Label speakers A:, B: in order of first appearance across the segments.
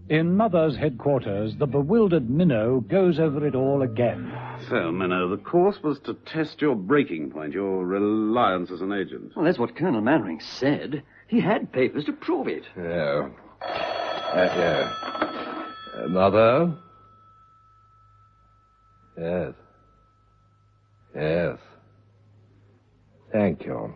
A: In Mother's headquarters, the bewildered Minnow goes over it all again.
B: So, Minnow, the course was to test your breaking point, your reliance as an agent.
C: Well, that's what Colonel Mannering said. He had papers to prove it.
D: Yeah. Mother? Yes. Yes. Thank you.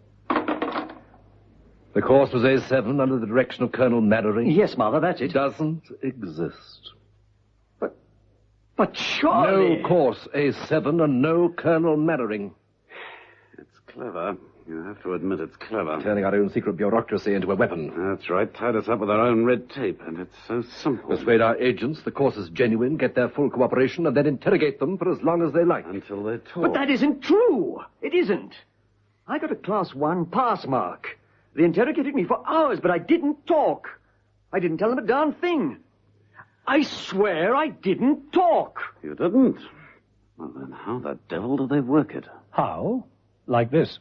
D: The course was A7 under the direction of Colonel Mannering?
C: Yes, Mother, that's it.
D: Doesn't exist.
C: But surely...
D: No course A7 and no Colonel Mannering.
B: It's clever. You have to admit it's clever.
D: Turning our own secret bureaucracy into a weapon.
B: That's right. Tied us up with our own red tape, and it's so simple.
D: Persuade our agents the course is genuine, get their full cooperation, and then interrogate them for as long as they like.
B: Until they talk.
C: But that isn't true. It isn't. I got a Class 1 pass mark. They interrogated me for hours, but I didn't talk. I didn't tell them a darn thing. I swear I didn't talk.
B: You didn't? Well, then how the devil do they work it?
A: How? Like this.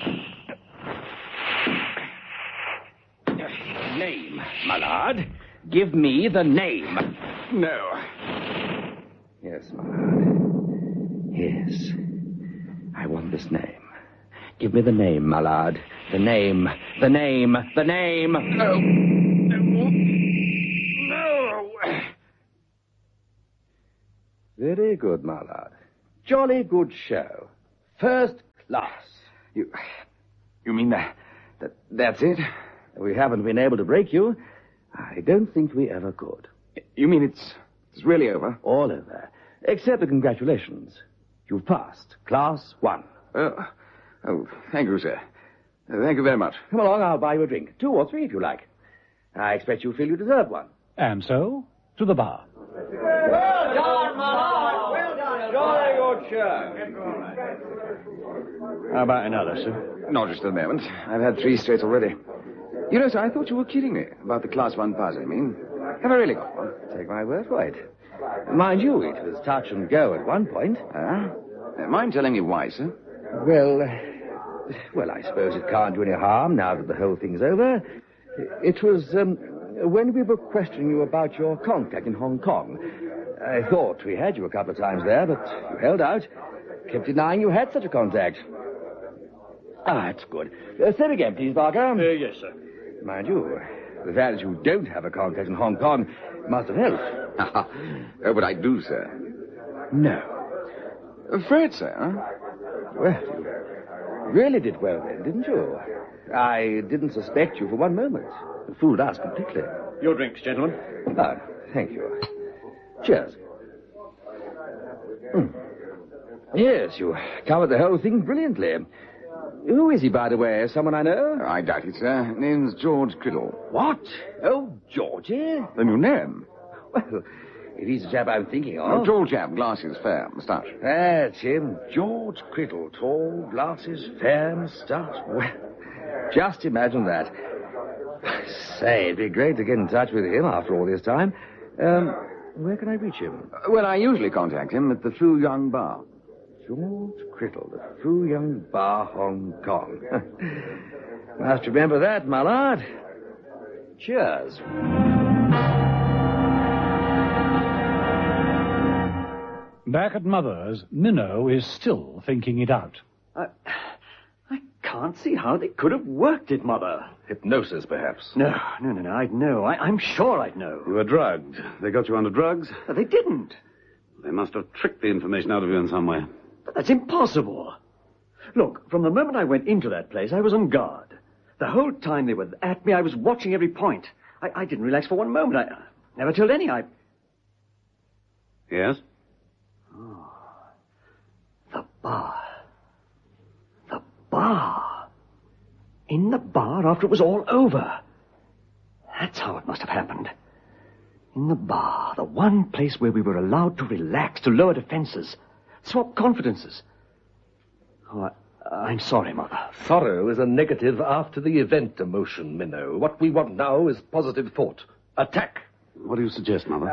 E: Name, my lord. Give me the name.
D: No.
E: Yes, my lord. Yes. I want this name. Give me the name, my lord. The name. The name. The name.
D: No.
E: Very good, my lord. Jolly good show. First class. You mean that's it? We haven't been able to break you. I don't think we ever could.
F: You mean it's really over?
E: All over. Except the congratulations. You've passed. Class 1.
F: Oh, thank you, sir. Thank you very much.
E: Come along, I'll buy you a drink. 2 or 3 if you like. I expect you feel you deserve one.
A: And so, to the bar.
C: Well done, my lord. Well done. Jolly good show. How about another, sir?
F: Not just a moment. I've had 3 straight already. You know, sir, I thought you were kidding me about the Class 1 pass, I mean. Have I really got one?
E: Take my word for it. Mind you, it was touch and go at one point.
F: Mind telling me why, sir?
E: Well, I suppose it can't do any harm now that the whole thing's over. It was, when we were questioning you about your contact in Hong Kong. I thought we had you a couple of times there, but you held out. Kept denying you had such a contact. That's good. Say again, please, Barker.
C: Yes, sir.
E: Mind you, the fact that you don't have a contact in Hong Kong must have helped.
F: Oh, but I do, sir.
E: No.
F: Afraid, sir?
E: Well, you really did well then, didn't you? I didn't suspect you for one moment. You fooled us completely.
C: Your drinks, gentlemen.
E: Ah, thank you. Cheers. Yes, you covered the whole thing brilliantly. Who is he, by the way? Someone I know?
F: I doubt it, sir. Name's George Criddle.
E: What? Oh, Georgie?
F: The new name?
E: Well, if he's the chap I'm thinking of.
F: Oh, tall chap, glasses, fair, moustache.
E: That's him. George Criddle. Tall, glasses, fair, moustache. Well, just imagine that. Say, it'd be great to get in touch with him after all this time. Where can I reach him?
F: Well, I usually contact him at the Fu Young Bar.
E: George Criddle, the Fu Young Bar, Hong Kong. Must remember that, my lord. Cheers.
A: Back at Mother's, Minnow is still thinking it out.
C: I can't see how they could have worked it, Mother.
D: Hypnosis, perhaps.
C: No. I'd know. I'm sure I'd know.
B: You were drugged. They got you under drugs?
C: They didn't.
B: They must have tricked the information out of you in some way.
C: But that's impossible. Look, from the moment I went into that place, I was on guard. The whole time they were at me, I was watching every point. I didn't relax for one moment. I never told any.
B: Yes?
C: Oh. The bar. The bar. In the bar after it was all over. That's how it must have happened. In the bar, the one place where we were allowed to relax, to lower defenses, swap confidences. Oh, I'm sorry, Mother.
D: Sorrow is a negative after-the-event emotion, Minnow. What we want now is positive thought. Attack.
B: What do you suggest, Mother?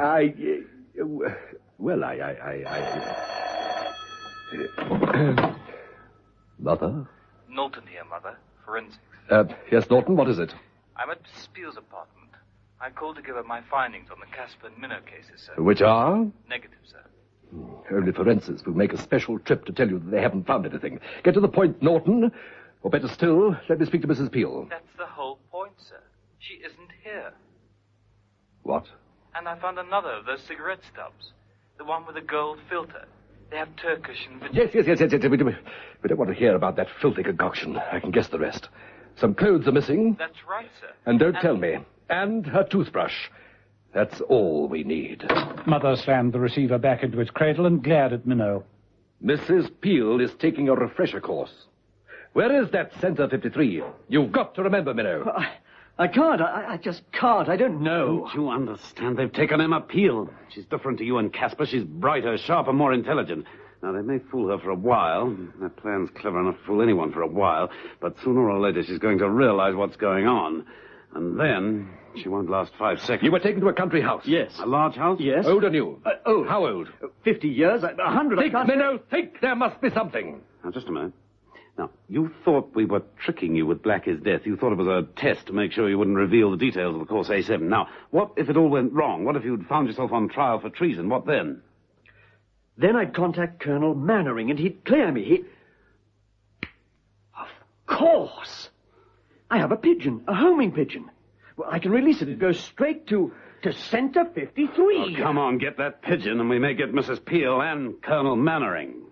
D: Mother?
G: Knowlton here, Mother. Forensics.
D: Yes, Norton, what is it?
G: I'm at Spear's apartment. I called to give her my findings on the Casper and Minnow cases, sir.
D: Which are?
G: Negative, sir.
D: Only forensics will make a special trip to tell you that they haven't found anything. Get to the point, Norton. Or better still, let me speak to Mrs. Peel.
G: That's the whole point, sir. She isn't here.
D: What?
G: And I found another of those cigarette stubs. The one with the gold filter. They have Turkish and...
D: Yes. We don't want to hear about that filthy concoction. I can guess the rest. Some clothes are missing.
G: That's right, sir.
D: And don't tell me. And her toothbrush. That's all we need.
A: Mother slammed the receiver back into its cradle and glared at Minnow.
D: Mrs. Peel is taking a refresher course. Where is that Center 53? You've got to remember, Minnow.
C: I can't. I just can't. I don't know.
B: Don't you understand? They've taken Emma Peel. She's different to you and Casper. She's brighter, sharper, more intelligent. Now, they may fool her for a while. Their plan's clever enough to fool anyone for a while. But sooner or later, she's going to realize what's going on. And then, she won't last 5 seconds.
D: You were taken to a country house.
C: Yes.
B: A large house?
C: Yes.
D: Old or new?
C: Old.
D: How old?
C: 50 years, 100.
D: Think, Minnow, think. There must be something.
B: Now, just a minute. Now, you thought we were tricking you with Blackie's death. You thought it was a test to make sure you wouldn't reveal the details of the course A7. Now, what if it all went wrong? What if you'd found yourself on trial for treason? What then?
C: Then I'd contact Colonel Mannering, and he'd clear me. Of course. I have a pigeon, a homing pigeon. Well, I can release it. It goes straight to Center 53.
B: Oh, come on, get that pigeon, and we may get Mrs. Peel and Colonel Mannering.